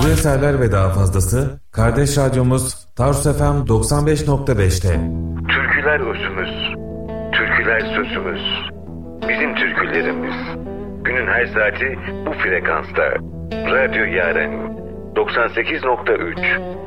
Bu eserler ve daha fazlası kardeş radyomuz Tarsus FM 95.5'te. Türküler özümüz, türküler sözümüz, bizim türkülerimiz. Günün her saati bu frekansta. Radyo Yaren 98.3